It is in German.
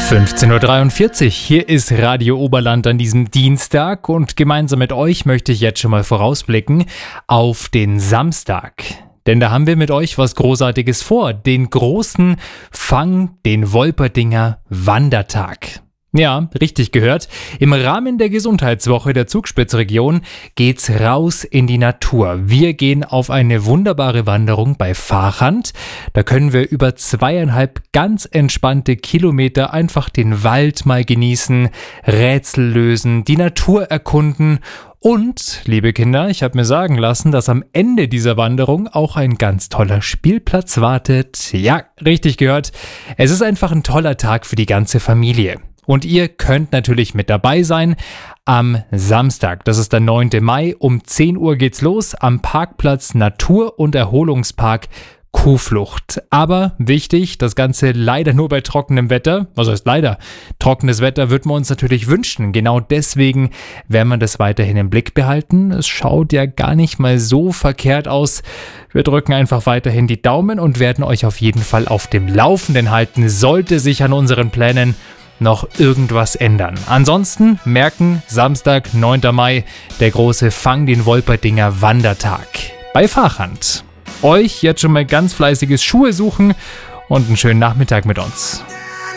15:43 Uhr, hier ist Radio Oberland an diesem Dienstag und gemeinsam mit euch möchte ich jetzt schon mal vorausblicken auf den Samstag. Denn da haben wir mit euch was Großartiges vor, den großen Fang den Wolperdinger Wandertag. Ja, richtig gehört. Im Rahmen der Gesundheitswoche der Zugspitzregion geht's raus in die Natur. Wir gehen auf eine wunderbare Wanderung bei Fahrrand. Da können wir über 2,5 ganz entspannte Kilometer einfach den Wald mal genießen, Rätsel lösen, die Natur erkunden. Und, liebe Kinder, ich habe mir sagen lassen, dass am Ende dieser Wanderung auch ein ganz toller Spielplatz wartet. Ja, richtig gehört. Es ist einfach ein toller Tag für die ganze Familie. Und ihr könnt natürlich mit dabei sein am Samstag, das ist der 9. Mai, um 10 Uhr geht's los am Parkplatz Natur- und Erholungspark Kuhflucht. Aber wichtig, das Ganze leider nur bei trockenem Wetter. Was heißt leider? Trockenes Wetter würden wir uns natürlich wünschen. Genau deswegen werden wir das weiterhin im Blick behalten. Es schaut ja gar nicht mal so verkehrt aus. Wir drücken einfach weiterhin die Daumen und werden euch auf jeden Fall auf dem Laufenden halten, sollte sich an unseren Plänen noch irgendwas ändern. Ansonsten merken, Samstag, 9. Mai, der große Fang den Wolperdinger Wandertag bei Fahrrand. Euch jetzt schon mal ganz fleißiges Schuhe suchen und einen schönen Nachmittag mit uns.